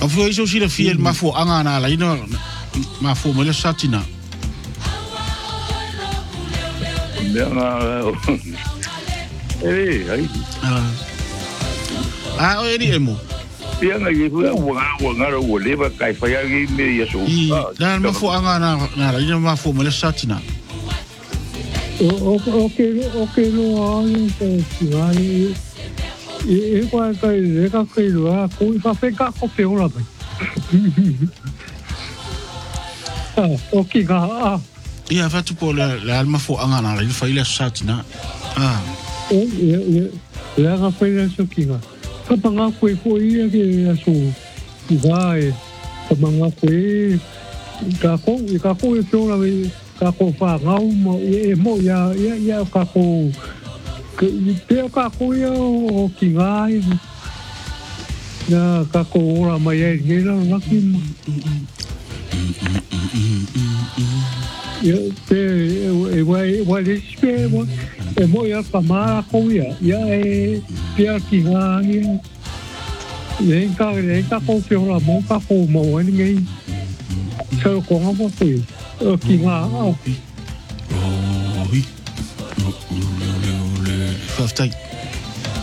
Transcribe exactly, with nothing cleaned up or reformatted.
A foi so sila fiel ma fo anga na la ino ma fo mo le satina. Nga eh ai. Ah, o eri emo. Ia nga ye fu wa wa nga ro le ba kai fa ya gi me ya so. Dan ma fo anga na na la ino ma fo mo le satina. O o ke o ke lo ai ko ai e e kwa ka e ka ke lo a ko fa fe ka ko pe ora ba. Ah, o ki ga ah. Ia fa tu po le le alma fo anga na la ino fa ile satina. Ah. O e e le ga fe le so ki ga. Ka panga ko ko ia ke so. Vai. Ka panga ko ka ko ka ko e pe ora ka ko fa ngau mo e mo ya ya ya ka ko ke te ka ko ya o ki ngai ya ka ko ora mai e ngai la na ki ya te e vai vai despe mo e mo ya pa ma ko ya ya e te ki ngai ya ka e ka ko pe ora mo ka ko mo e ngai so ko mo te o ki nga oh oui. Faftai.